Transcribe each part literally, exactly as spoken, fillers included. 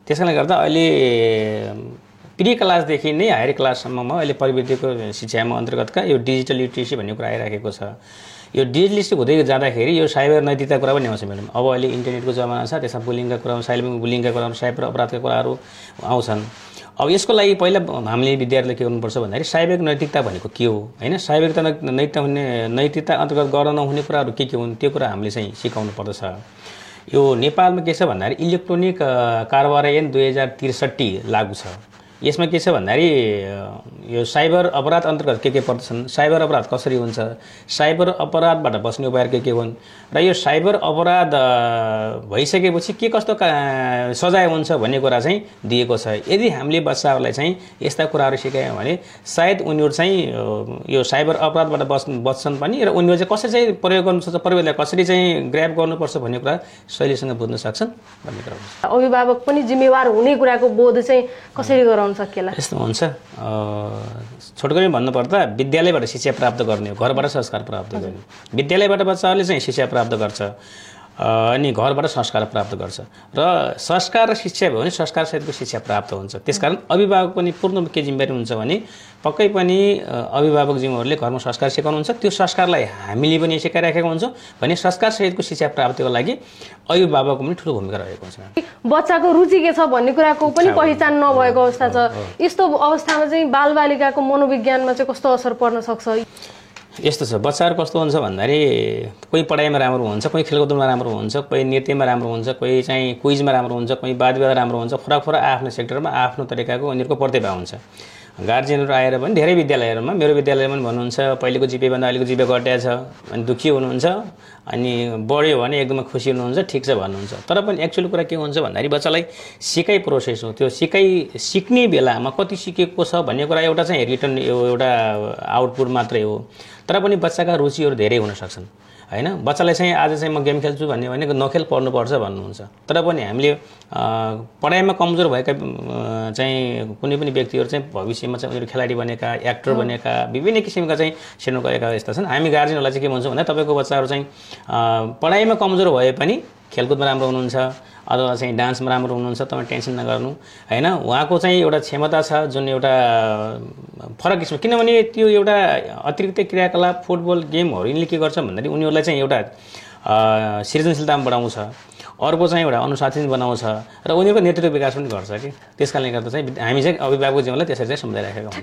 त्यसकारणले गर्दा अहिले प्री क्लासदेखि नै हायर क्लाससम्ममा अहिले प्रविधिको शिक्षामा अन्तर्गतका यो डिजिटल लिटरेसी भन्ने कुरा आइराखेको छ। यो डिजिटल लिटरेसी हुँदै जाँदाखेरि यो साइबर नैतिकता कुरा पनि आउँछ म्याडम। अब अहिले इन्टरनेटको जमाना छ, त्यसमा बुलिङका कुराहरू, साइबर बुलिङका कुराहरू, साइबर अपराधका कुराहरू आउँछन्। अब यसको लागि पहिला हामीले विद्यार्थीले के गर्नुपर्छ भन्दाखेरि साइबर नैतिकता भनेको के हो हैन, साइबरता नैतिकता हुने नैतिकता अन्तर्गत गर्न नहुने कुराहरू के के हुन् त्यो कुरा हामीले चाहिँ सिकाउनु पर्दछ। यो नेपालमा के छ भन्दाखेरि इलेक्ट्रोनिक कारोबार ऐन दुई हजार त्रिसठी लागू छ। यसमा के छ भन्दाखेरि यो साइबर अपराध अन्तर्गत के के पर्दछन्, साइबर अपराध कसरी हुन्छ, साइबर अपराधबाट बस्ने उपाय के के हुन् र यो साइबर अपराध भइसकेपछि के कस्तो सजाय हुन्छ भन्ने कुरा चाहिँ दिएको छ। यदि हामीले बच्चाहरूलाई चाहिँ यस्ता कुराहरू सिकायौँ भने सायद उनीहरू चाहिँ यो साइबर अपराधबाट बस् बच्छन् पनि र उनीहरू चाहिँ कसरी चाहिँ प्रयोग गर्नुपर्छ, प्रविधिलाई कसरी चाहिँ ग्र्याब गर्नुपर्छ भन्ने कुरा शैलीसँग बुझ्न सक्छन् भन्ने कुरा हुन्छ। अभिभावक पनि जिम्मेवार हुने कुराको बोध चाहिँ कसरी गराउनु सकिएला? यस्तो हुन्छ। छोटकरी भन्नुपर्दा विद्यालयबाट शिक्षा प्राप्त गर्ने हो, घरबाट संस्कार प्राप्त गर्ने। विद्यालयबाट बच्चाहरूले चाहिँ शिक्षा प्राप्त गर्छ अनि घरबाट संस्कार प्राप्त गर्छ र संस्कार र शिक्षा भयो भने संस्कार सहितको शिक्षा प्राप्त हुन्छ। त्यसकारण अभिभावक पनि पूर्ण के जिम्मेवारी हुन्छ भने पक्कै पनि अभिभावकज्यूहरूले घरमा संस्कार सिकाउनुहुन्छ, त्यो संस्कारलाई हामीले पनि सिकाइराखेको हुन्छौँ भने संस्कार सहितको शिक्षा प्राप्तिको लागि अभिभावकको पनि ठुलो भूमिका रहेको हुन्छ। बच्चाको रुचि के छ भन्ने कुराको पनि पहिचान नभएको अवस्था छ। यस्तो अवस्थामा चाहिँ बालबालिकाको मनोविज्ञानमा चाहिँ कस्तो असर पर्न सक्छ? यस्तो छ, बच्चाहरू कस्तो हुन्छ भन्दाखेरि कोही पढाइमा राम्रो हुन्छ, कोही खेलकुदमा राम्रो हुन्छ, कोही नृत्यमा राम्रो हुन्छ, कोही चाहिँ क्विजमा राम्रो हुन्छ, कोही वाद विवाद राम्रो हुन्छ। फरक फरक आफ्नो सेक्टरमा आफ्नो तरिकाको उनीहरूको प्रतिभा हुन्छ। गार्जियनहरू आएर पनि धेरै विद्यालयहरूमा, मेरो विद्यालयमा पनि भन्नुहुन्छ पहिलेको जिपेभन्दा अहिलेको जिपे घट्या छ अनि दुःखी हुनुहुन्छ, अनि बढ्यो भने एकदमै खुसी हुनुहुन्छ, ठिक छ भन्नुहुन्छ। तर पनि एक्चुअल कुरा के हुन्छ भन्दाखेरि बच्चालाई सिकाइ प्रोसेस हो, त्यो सिकाइ सिक्ने बेलामा कति सिकेको छ भन्ने कुरा एउटा चाहिँ रिटर्न एउटा आउटपुट मात्रै हो। तर पनि बच्चाका रुचिहरू धेरै हुन सक्छन् हैन। बच्चालाई चाहिँ आज चाहिँ म गेम खेल्छु भन्ने भने नखेल पढ्नुपर्छ भन्नुहुन्छ। तर पनि हामीले पढाइमा कमजोर भएका चाहिँ कुनै पनि व्यक्तिहरू चाहिँ भविष्यमा चाहिँ उनीहरू खेलाडी बनेका, एक्टर बनेका, विभिन्न किसिमका चाहिँ सिक्न गएका यस्ता छन्। हामी गार्जियनहरूलाई चाहिँ के भन्छौँ भने तपाईँको बच्चाहरू चाहिँ पढाइमा कमजोर भए पनि खेलकुदमा राम्रो हुनुहुन्छ अथवा चाहिँ डान्समा राम्रो हुनुहुन्छ, तपाईँ टेन्सन नगर्नु हैन। उहाँको चाहिँ एउटा क्षमता छ जुन एउटा फरक किसिम, किनभने त्यो एउटा अतिरिक्त क्रियाकलाप फुटबल गेमहरू यिनले के गर्छ भन्दाखेरि उनीहरूलाई चाहिँ एउटा सृजनशीलतामा बढाउँछ, अर्को चाहिँ एउटा अनुशासन बनाउँछ र उनीहरूको नेतृत्व विकास पनि गर्छ कि। त्यसकारणले गर्दा चाहिँ हामी चाहिँ अभिभावक जीवनलाई त्यसरी चाहिँ सम्झाइराखेका हुन्छौँ।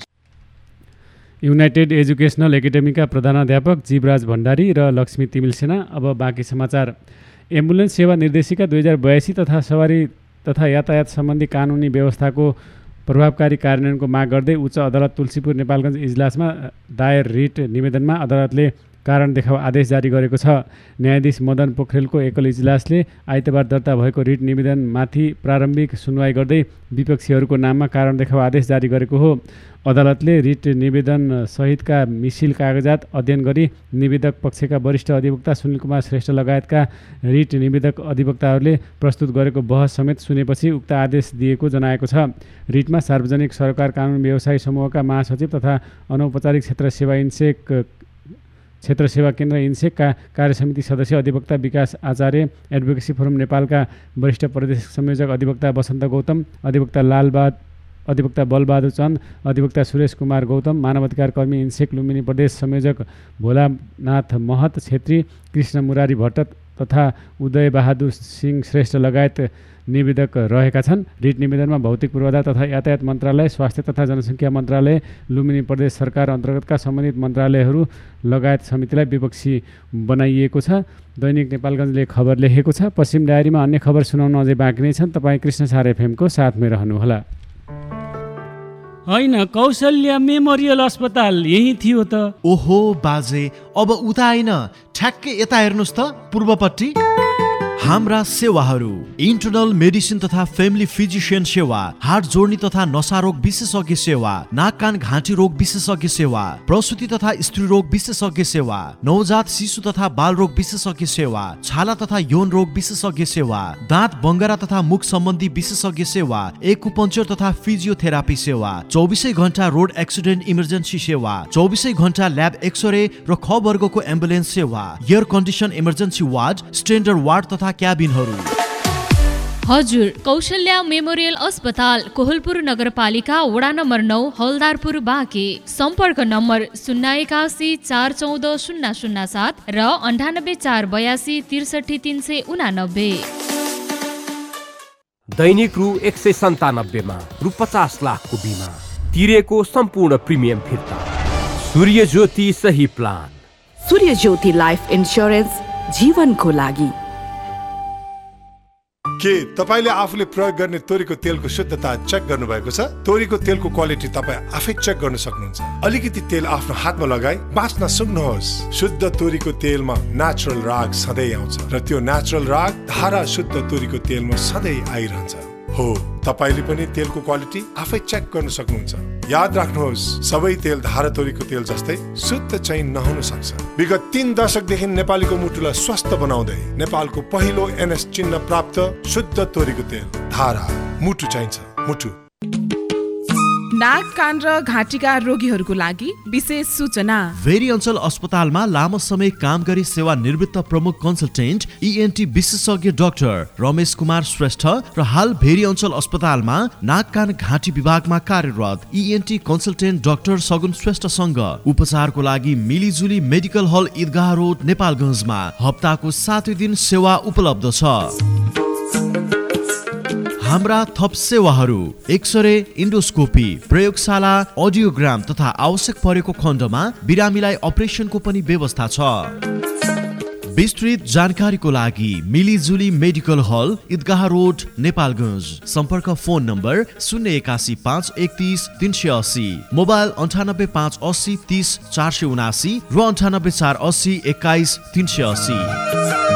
युनाइटेड एजुकेसनल एकाडेमीका प्रधानाध्यापक जीवराज भण्डारी र लक्ष्मी तिमिल सेना। अब बाँकी समाचार। एम्बुलेन्स सेवा निर्देशिका दुई हजार बयासी तथा सवारी तथा यातायात सम्बन्धी कानुनी व्यवस्थाको प्रभावकारी कार्यान्वयनको माग गर्दै उच्च अदालत तुलसीपुर नेपालगञ्ज इजलासमा दायर रिट निवेदनमा अदालतले कारण देखाउ आदेश जारी गरेको छ। न्यायाधीश मदन पोखरेलको एकल इजलासले आइतबार दर्ता भएको रिट निवेदनमाथि प्रारम्भिक सुनवाई गर्दै विपक्षीहरूको नाममा कारण देखाउ आदेश जारी गरेको हो। अदालतले रिट निवेदन सहितका मिसिल कागजात अध्ययन गरी निवेदक पक्षका वरिष्ठ अधिवक्ता सुनिल कुमार श्रेष्ठ लगायतका रिट निवेदक अधिवक्ताहरूले प्रस्तुत गरेको बहस समेत सुनेपछि उक्त आदेश दिएको जनाएको छ। रिटमा सार्वजनिक सरकार कानुन व्यवसायी समूहका महासचिव तथा अनौपचारिक क्षेत्र सेवा इन्सेक क्षेत्र सेवा केन्द्र इन्सेकका कार्यसमिति सदस्य अधिवक्ता विकास आचार्य, एडभोकेसी फोरम नेपालका वरिष्ठ प्रदेश संयोजक अधिवक्ता वसन्त गौतम, अधिवक्ता लालबहाद अधिवक्ता बलबहादुर चन्द, अधिवक्ता सुरेश कुमार गौतम, मानवाधिकार कर्मी इन्सेक लुम्बिनी प्रदेश संयोजक भोलानाथ महत छेत्री, कृष्ण मुरारी भट्ट तथा उदय बहादुर सिंह श्रेष्ठ लगायत निवेदक रहेका छन्। रिट निवेदनमा भौतिक पूर्वाधार तथा यातायात मन्त्रालय, स्वास्थ्य तथा जनसङ्ख्या मन्त्रालय, लुम्बिनी प्रदेश सरकार अन्तर्गतका सम्बन्धित मन्त्रालयहरू लगायत समितिलाई विपक्षी बनाइएको छ। दैनिक नेपालगञ्जले खबर लेखेको छ। पश्चिम डायरीमा अन्य खबर सुनाउन अझै बाँकी नै छन्। तपाईँ कृष्णसार एफएमको साथमै रहनुहोला। होइन, कौशल्या मेमोरियल अस्पताल यही थियो त। ओहो बाजे, अब उता आइन, ठ्याक्कै यता हेर्नुहोस् त पूर्वपट्टि। हाम्रा सेवाहरू इन्टरनल मेडिसिन तथा फैमिली फिजिशियन सेवा, हार्ट जोड्नी तथा नसा रोग विशेषज्ञ सेवा, नाक कान घाँटी रोग विशेषज्ञ सेवा, प्रसुति तथा स्त्री रोग विशेषज्ञ सेवा, नवजात शिशु तथा बाल रोग विशेषज्ञ सेवा, छाला तथा यौन रोग विशेषज्ञ सेवा, दाँत बङ्गरा तथा मुख सम्बन्धी विशेषज्ञ सेवा, एक्युपंक्चर तथा फिजियोथेरापी सेवा, चौबिसै घण्टा रोड एक्सिडेन्ट इमर्जेन्सी सेवा, चौबिसै घण्टा ल्याब एक्सरे र ख वर्गको एम्बुलेन्स सेवा, air condition emergency ward, standard ward तथा क्याबिनहरू। हजुर, कौशल्या मेमोरियल अस्पताल कोहलपुर नगरपालिका वडा नम्बर नौ हलदारपुर बाँके। सम्पर्क नम्बर शून्य एकासी चार चौध शून्य शून्य सात र अन्ठानब्बे चार बयासी त्रिसठी तिन सय उनानब्बे। दैनिक रु एक सय सन्तानब्बेमा रु पचास लाखको बिमा तिरेको सम्पूर्ण प्रिमियम फिर्ता। सूर्य ज्योति सही प्लान। सूर्य ज्योति लाइफ इन्स्योरेन्स, जीवनको लागि। के तपाईले आफूले प्रयोग गर्ने तोरीको तेलको शुद्धता चेक गर्नुभएको छ? तोरीको तेलको क्वालिटी तपाईँ आफै चेक गर्न सक्नुहुन्छ। अलिकति तेल आफ्नो हातमा लगाई बाँच्न सक्नुहोस्। शुद्ध तोरीको तेलमा नेचुरल राग सधैँ आउँछ र त्यो नेचुरल राग धारा शुद्ध तोरीको तेलमा सधैँ आइरहन्छ। हो, तपाईले पनि तेलको क्वालिटी आफै चेक गर्न सक्नुहुन्छ। याद राख्नुहोस्, सबै तेल धारा तोरीको तेल जस्तै शुद्ध चाहिँ नहुन सक्छ। विगत तीन दशकदेखि नेपालीको मुटुलाई स्वस्थ बनाउँदै नेपालको पहिलो एनएस चिन्ह प्राप्त शुद्ध तोरीको तेल धारा। मुटु चाहिन्छ, मुटु। नाक, कान र घाँटीका रोगीहरूको लागि विशेष सूचना। भेरी अञ्चल अस्पतालमा लामो समय काम गरी सेवा निवृत्त प्रमुख कन्सल्टेन्ट इएनटी विशेषज्ञ डाक्टर रमेश कुमार श्रेष्ठ र हाल भेरी अञ्चल अस्पतालमा नाक, कान, घाँटी विभागमा कार्यरत इएनटी कन्सल्टेन्ट डाक्टर सगुन श्रेष्ठसँग उपचारको लागि मिलिजुली मेडिकल हल ईदगाह रोड नेपालगञ्जमा हप्ताको सातै दिन सेवा उपलब्ध छ। हाम्रा थप सेवाहरू एक्सरे, इन्डोस्कोपी, प्रयोगशाला, अडियोग्राम तथा आवश्यक परेको खण्डमा बिरामीलाई अपरेसनको पनि व्यवस्था छ। विस्तृत जानकारीको लागि मिलिजुली मेडिकल हल ईदगाह रोड नेपालगञ्ज। सम्पर्क फोन नम्बर शून्य एकासी पाँच एकतिस तिन सय अस्सी, मोबाइल अन्ठानब्बे पाँच अस्सी तिस चार सय उनासी र अन्ठानब्बे चार अस्सी एक्काइस तिन सय अस्सी।